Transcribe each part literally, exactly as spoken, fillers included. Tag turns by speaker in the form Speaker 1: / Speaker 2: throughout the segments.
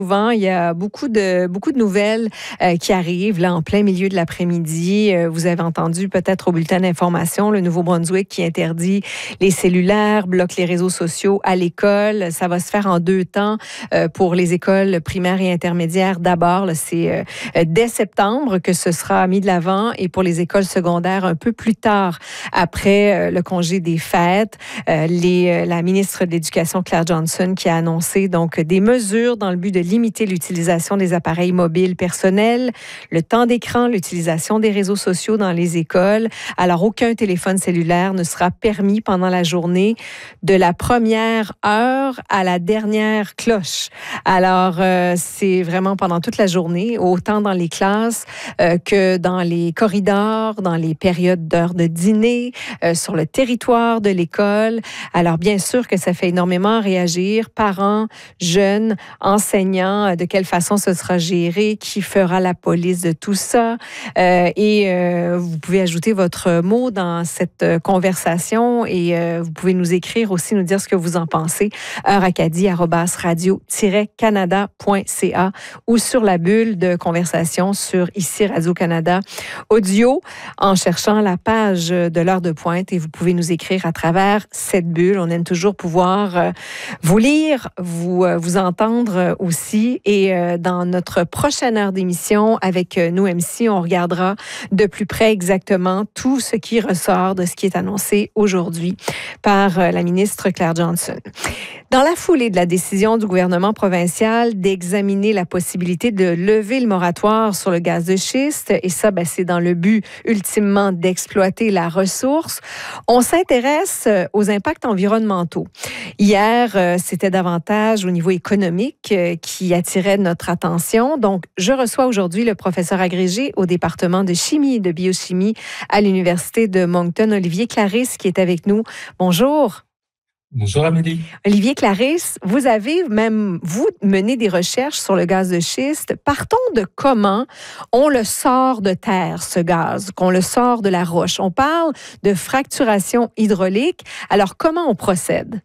Speaker 1: Souvent, il y a beaucoup de beaucoup de nouvelles euh, qui arrivent là en plein milieu de l'après-midi. Euh, vous avez entendu peut-être au bulletin d'information le Nouveau-Brunswick qui interdit les cellulaires, bloque les réseaux sociaux à l'école. Ça va se faire en deux temps euh, pour les écoles primaires et intermédiaires. D'abord, là, c'est euh, dès septembre que ce sera mis de l'avant et pour les écoles secondaires un peu plus tard après euh, le congé des fêtes. Euh, les, euh, la ministre de l'Éducation Claire Johnson qui a annoncé donc des mesures dans le but de limiter l'utilisation des appareils mobiles personnels, le temps d'écran, l'utilisation des réseaux sociaux dans les écoles. Alors, aucun téléphone cellulaire ne sera permis pendant la journée de la première heure à la dernière cloche. Alors, euh, c'est vraiment pendant toute la journée, autant dans les classes euh, que dans les corridors, dans les périodes d'heures de dîner, euh, sur le territoire de l'école. Alors, bien sûr que ça fait énormément réagir, parents, jeunes, enseignants, de quelle façon ce sera géré, qui fera la police de tout ça. Euh, et euh, vous pouvez ajouter votre mot dans cette conversation et euh, vous pouvez nous écrire aussi, nous dire ce que vous en pensez. heure acadie arobase radio tiret canada point c a ou sur la bulle de conversation sur ici Radio-Canada Audio en cherchant la page de l'heure de pointe et vous pouvez nous écrire à travers cette bulle. On aime toujours pouvoir euh, vous lire, vous, euh, vous entendre aussi. Et euh, dans notre prochaine heure d'émission avec euh, nous, M C, on regardera de plus près exactement tout ce qui ressort de ce qui est annoncé aujourd'hui par euh, la ministre Claire Johnson. Dans la foulée de la décision du gouvernement provincial d'examiner la possibilité de lever le moratoire sur le gaz de schiste, et ça, ben, c'est dans le but ultimement d'exploiter la ressource, on s'intéresse aux impacts environnementaux. Hier, euh, c'était davantage au niveau économique euh, qui attirait notre attention. Donc, je reçois aujourd'hui le professeur agrégé au département de chimie et de biochimie à l'Université de Moncton, Olivier Clarisse, qui est avec nous. Bonjour.
Speaker 2: Bonjour Amélie.
Speaker 1: Olivier Clarisse, vous avez même, vous, mené des recherches sur le gaz de schiste. Partons de comment on le sort de terre, ce gaz, qu'on le sort de la roche. On parle de fracturation hydraulique. Alors, comment on procède?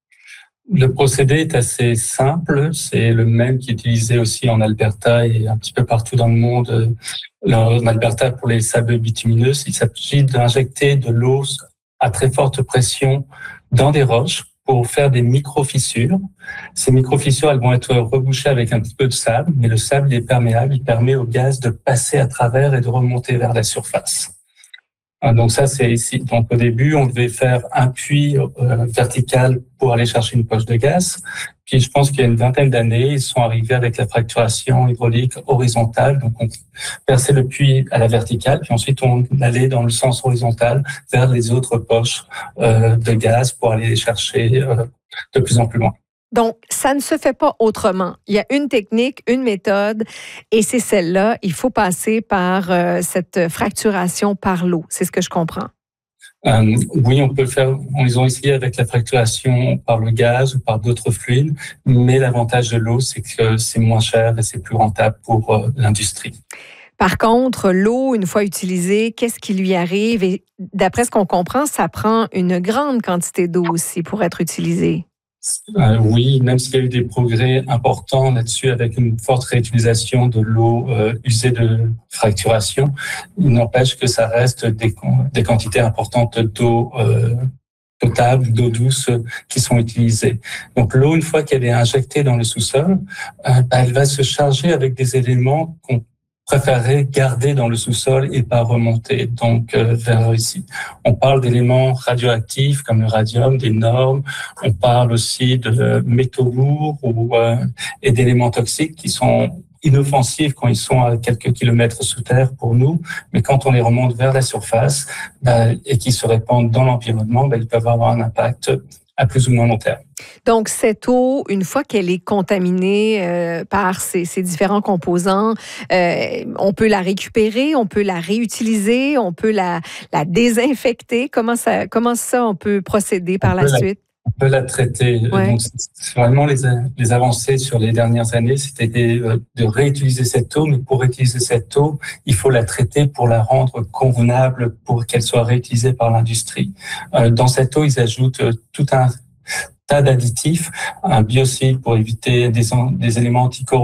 Speaker 2: Le procédé est assez simple. C'est le même qui est utilisé aussi en Alberta et un petit peu partout dans le monde. En Alberta, pour les sables bitumineux, il s'agit d'injecter de l'eau à très forte pression dans des roches pour faire des micro-fissures. Ces micro-fissures, elles vont être rebouchées avec un petit peu de sable, mais le sable est perméable, il permet au gaz de passer à travers et de remonter vers la surface. Donc ça, c'est ici. Donc au début, on devait faire un puits euh, vertical pour aller chercher une poche de gaz. Puis je pense qu'il y a une vingtaine d'années, ils sont arrivés avec la fracturation hydraulique horizontale. Donc on perçait le puits à la verticale, puis ensuite on allait dans le sens horizontal vers les autres poches euh, de gaz pour aller les chercher euh, de plus en plus loin.
Speaker 1: Donc, ça ne se fait pas autrement. Il y a une technique, une méthode, et c'est celle-là. Il faut passer par euh, cette fracturation par l'eau. C'est ce que je comprends.
Speaker 2: Euh, oui, on peut le faire. Ils ont essayé avec la fracturation par le gaz ou par d'autres fluides, mais l'avantage de l'eau, c'est que c'est moins cher et c'est plus rentable pour euh, l'industrie.
Speaker 1: Par contre, l'eau, une fois utilisée, qu'est-ce qui lui arrive? Et d'après ce qu'on comprend, ça prend une grande quantité d'eau aussi pour être utilisée.
Speaker 2: Euh, oui, même s'il y a eu des progrès importants là-dessus avec une forte réutilisation de l'eau euh, usée de fracturation, il n'empêche que ça reste des, des quantités importantes d'eau euh, potable, d'eau douce euh, qui sont utilisées. Donc l'eau, une fois qu'elle est injectée dans le sous-sol, euh, bah, elle va se charger avec des éléments qu'on préférerait garder dans le sous-sol et pas remonter donc euh, vers ici. On parle d'éléments radioactifs comme le radium, des normes. On parle aussi de métaux lourds ou, euh, et d'éléments toxiques qui sont inoffensifs quand ils sont à quelques kilomètres sous terre pour nous, mais quand on les remonte vers la surface bah, et qui se répandent dans l'environnement, bah, ils peuvent avoir un impact à plus ou moins long terme.
Speaker 1: Donc, cette eau, une fois qu'elle est contaminée euh, par ces, ces différents composants, euh, on peut la récupérer, on peut la réutiliser, on peut la, la désinfecter. Comment ça, comment ça, on peut procéder par
Speaker 2: on
Speaker 1: la, la suite?
Speaker 2: On peut la traiter.
Speaker 1: Ouais.
Speaker 2: Donc, c'est vraiment les, les avancées sur les dernières années, c'était de, de réutiliser cette eau, mais pour réutiliser cette eau, il faut la traiter pour la rendre convenable, pour qu'elle soit réutilisée par l'industrie. Euh, dans cette eau, ils ajoutent tout un tas d'additifs, un biocide pour éviter des, des éléments anticorrosifs